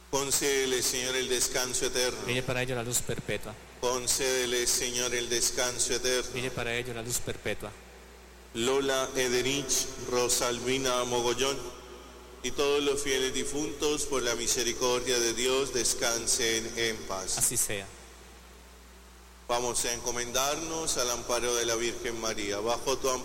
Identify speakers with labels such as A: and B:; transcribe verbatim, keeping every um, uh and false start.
A: Concédele, Señor, el descanso eterno.
B: Pide para ellos la luz perpetua.
A: Concédele, Señor, el descanso eterno.
B: Pide para ellos la luz perpetua.
A: Lola Ederich, Rosalvina Mogollón y todos los fieles difuntos, por la misericordia de Dios, descansen en paz.
B: Así sea.
A: Vamos a encomendarnos al amparo de la Virgen María. Bajo tu amparo